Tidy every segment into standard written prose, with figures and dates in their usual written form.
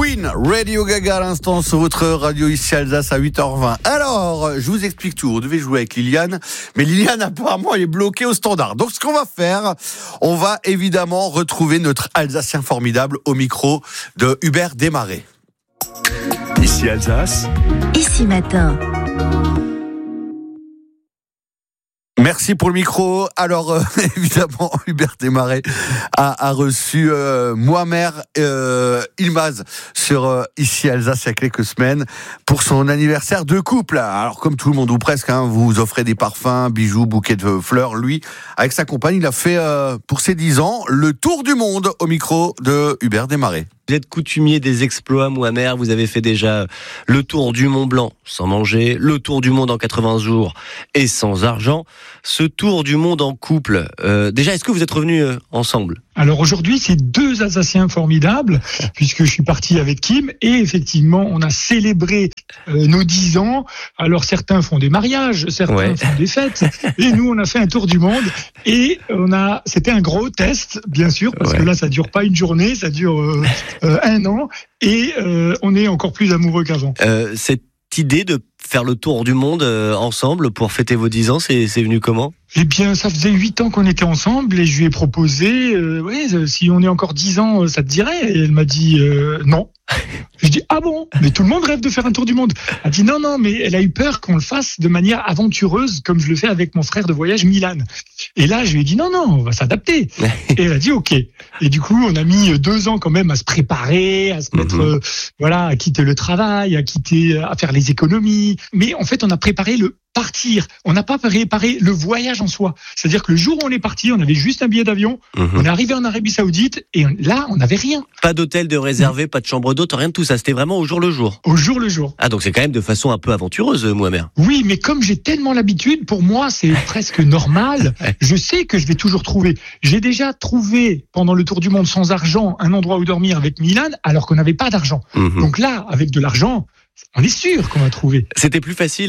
Queen, Radio Gaga à l'instant sur votre radio ici Alsace à 8h20. Alors, je vous explique tout. On devait jouer avec Liliane, mais Liliane apparemment elle est bloquée au standard. Donc ce qu'on va faire, on va évidemment retrouver notre Alsacien formidable au micro de Hubert Desmarais. Ici Alsace. Ici matin. Merci pour le micro. Alors, évidemment, Hubert Desmarais a reçu Muammer Yilmaz sur Ici Alsace il y a quelques semaines pour son anniversaire de couple. Alors, comme tout le monde ou presque, vous offrez des parfums, bijoux, bouquets de fleurs. Lui, avec sa compagne, il a fait pour ses 10 ans le tour du monde au micro de Hubert Desmarais. Vous êtes coutumier des exploits, Muammer. Vous avez fait déjà le tour du Mont Blanc sans manger, le tour du monde en 80 jours et sans argent. Ce tour du monde en couple, déjà, est-ce que vous êtes revenus ensemble ? Alors aujourd'hui, c'est 2 Alsaciens formidables, puisque je suis parti avec Kim, et effectivement, on a célébré nos 10 ans. Alors certains font des mariages, certains font des fêtes, et nous, on a fait un tour du monde, et c'était un gros test, bien sûr, parce que là, ça dure pas une journée, ça dure 1 an, et on est encore plus amoureux qu'avant. Cette idée de faire le tour du monde ensemble pour fêter vos 10 ans, c'est venu comment ? Eh bien, ça faisait 8 ans qu'on était ensemble et je lui ai proposé, si on est encore 10 ans, ça te dirait ? Et elle m'a dit non. Je dis ah bon ? Mais tout le monde rêve de faire un tour du monde. Elle a dit non, mais elle a eu peur qu'on le fasse de manière aventureuse, comme je le fais avec mon frère de voyage Milan. Et là, je lui ai dit non, on va s'adapter. Et elle a dit ok. Et du coup, on a mis 2 ans quand même à se préparer, à se mettre, à quitter le travail, à faire les économies. Mais en fait, on a préparé le partir. On n'a pas préparé le voyage en soi. C'est-à-dire que le jour où on est parti, on avait juste un billet d'avion. On est arrivé en Arabie Saoudite et là, on n'avait rien. Pas d'hôtel de réservé, pas de chambre d'hôte, rien de tout ça. C'était vraiment au jour le jour. Au jour le jour. Ah, donc c'est quand même de façon un peu aventureuse, Muammer. Oui, mais comme j'ai tellement l'habitude, pour moi, c'est presque normal. Je sais que je vais toujours trouver. J'ai déjà trouvé, pendant le tour du monde sans argent, un endroit où dormir avec Milan, alors qu'on n'avait pas d'argent. Donc là, avec de l'argent, on est sûr qu'on va trouver. C'était plus facile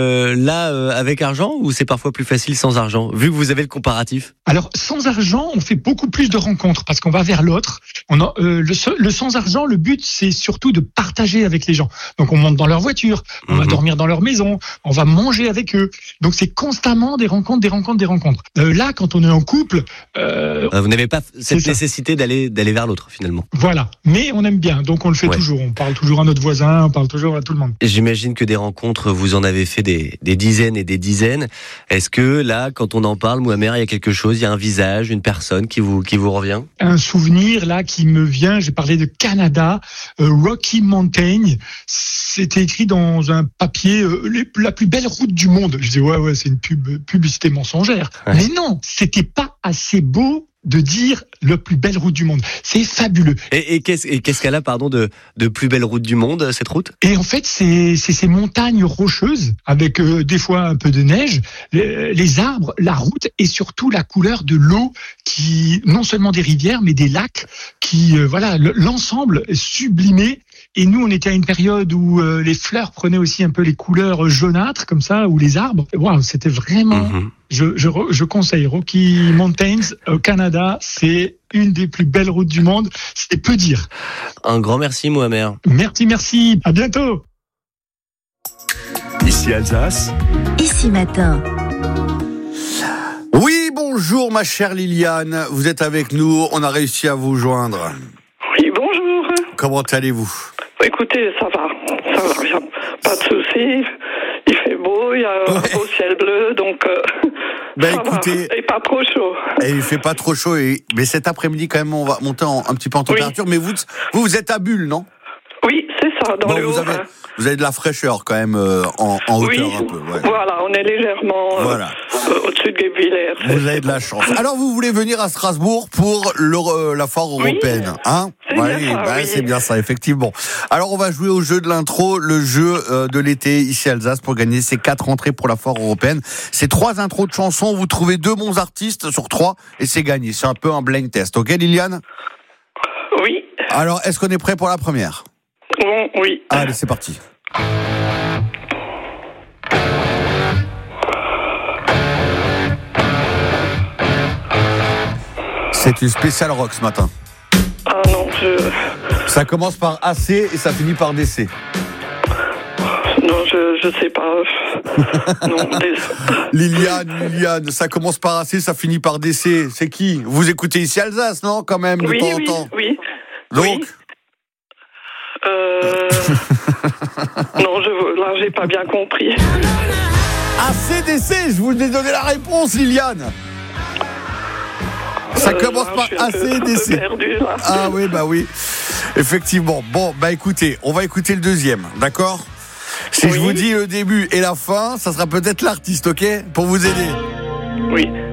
avec argent ou c'est parfois plus facile sans argent, vu que vous avez le comparatif ? Alors, sans argent, on fait beaucoup plus de rencontres parce qu'on va vers l'autre. Le sans argent, le but, c'est surtout de partager avec les gens. Donc, on monte dans leur voiture, on va dormir dans leur maison, on va manger avec eux. Donc, c'est constamment des rencontres. Là, quand on est en couple... vous n'avez pas cette nécessité d'aller vers l'autre, finalement. Voilà. Mais on aime bien, donc on le fait toujours. On parle toujours à notre voisin, on parle toujours à tout le monde. J'imagine que des rencontres, vous en avez fait des dizaines et des dizaines. Est-ce que là, quand on en parle, Muammer, il y a quelque chose, il y a un visage, une personne qui vous revient ? Un souvenir là qui me vient, j'ai parlé de Canada, Rocky Mountain. C'était écrit dans un papier, la plus belle route du monde. Je dis ouais, c'est une publicité mensongère. Mais non, c'était pas assez beau de dire la plus belle route du monde. C'est fabuleux. Et qu'est-ce qu'elle a, de plus belle route du monde, cette route ? Et en fait, c'est ces montagnes rocheuses, avec des fois un peu de neige, les arbres, la route, et surtout la couleur de l'eau, qui, non seulement des rivières, mais des lacs, qui, l'ensemble est sublimé. Et nous, on était à une période où les fleurs prenaient aussi un peu les couleurs jaunâtres, comme ça, ou les arbres. Waouh, c'était vraiment... Je conseille Rocky Mountains au Canada, c'est une des plus belles routes du monde, c'est peu dire. Un grand merci, Muammer. Merci, à bientôt. Ici Alsace. Ici matin. Oui, bonjour ma chère Liliane, vous êtes avec nous, on a réussi à vous joindre. Oui, bonjour. Comment allez-vous ? Écoutez, ça va bien, pas de soucis. Il fait beau, il y a un beau ciel bleu, donc écoutez, et pas trop chaud. Et il fait pas trop chaud, mais cet après-midi quand même on va monter un petit peu en température. Mais vous êtes à Bulle, non ? Oui, c'est ça, dans le haut. Vous avez de la fraîcheur quand même en hauteur un peu. Ouais. Voilà, on est légèrement au-dessus de Guebwiller. Vous avez de la chance. Alors vous voulez venir à Strasbourg pour la foire européenne, hein ? C'est bien ça, effectivement. Alors on va jouer au jeu de l'intro, le jeu de l'été ici à Alsace pour gagner ces 4 entrées pour la foire européenne. C'est 3 intros de chansons, vous trouvez 2 bons artistes sur 3 et c'est gagné. C'est un peu un blind test, ok Liliane ? Oui. Alors est-ce qu'on est prêt pour la première ? Oui. Allez, c'est parti. C'est une spéciale rock ce matin. Ah non, Ça commence par AC et ça finit par DC. Non, je sais pas. Non, Liliane, ça commence par AC, ça finit par DC. C'est qui? Vous écoutez ici Alsace, non, quand même, de temps en temps? Oui. Donc Non, là, j'ai pas bien compris. ACDC, je vous ai donné la réponse, Liliane. Ça commence par ACDC. Ah oui, bah oui. Effectivement. Bon, bah écoutez, on va écouter le deuxième, d'accord? Si je vous dis le début et la fin, ça sera peut-être l'artiste, ok? Pour vous aider. Oui.